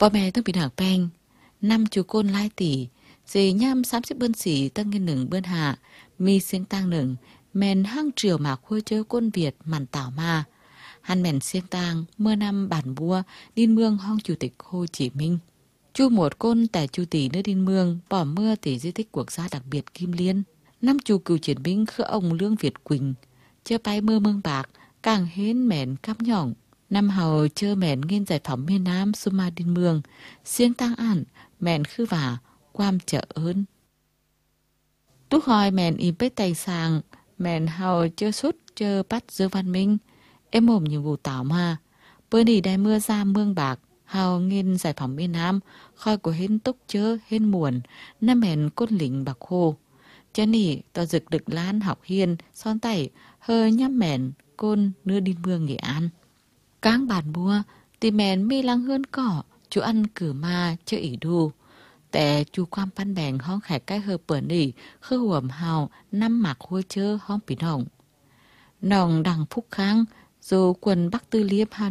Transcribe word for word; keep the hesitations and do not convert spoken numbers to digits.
Bò mẹต้องปิดหางแป้งนำจูก้นไล่ตีเสียย่ำสามสิบเบิ้นสีตั้งเงินหนึ่งเบิ้นหามีเสียงตังหนึ่งแมนห้างเจียวหมากหัวเจอก้นเวียดมันต่าวมาหันแมนเสียงตังเมื่อนำbảnบัวดินเมืองห้องchủ tịch Hồ Chí Minh chu một côn tại chu tỷ nơi điên mương bỏ mưa tỷ di tích quốc gia đặc biệt Kim Liên năm chu cựu chiến binh khứa ông Lương Việt Quỳnh chưa bay mưa mương bạc càng hến mẹn cắp nhỏng năm hầu chưa mẹn nghiên giải phóng miền Nam Suma điên mương xiên tăng ản mẹn khư vả quam trợ ơn túc hỏi mẹn im bết tay sàng mẹn hầu chưa sút chưa bắt Dương Văn Minh em mồm nhiệm vụ tảo mà bữa nỉ đai mưa ra mương bạc hào nghiên giải phóng miền Nam khoi của hên túc chớ hên muộn năm hẹn côn lính bạc khô chớ nỉ tỏ rực đực lan học hiên son tay hơi nhắm mẹn côn nưa đi mương Nghệ An cáng bản bua tìm mẹn mi lăng hơn cỏ chú ăn cử ma chớ ỉ đuแต่จูความปั้นแบ่งห้องแขกใกล้เฮอเปิดนี่คือหัวมเฮาน้ำหมักหัวเจอห้องปีน้องน้องดังพุกครั้งdù quần Bắc Tư Liêm